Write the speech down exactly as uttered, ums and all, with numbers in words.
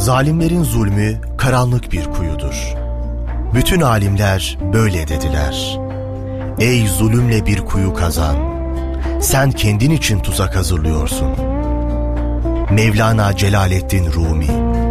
Zalimlerin zulmü karanlık bir kuyudur. Bütün alimler böyle dediler. Ey zulümle bir kuyu kazan, sen kendin için tuzak hazırlıyorsun. Mevlana Celaleddin Rumi.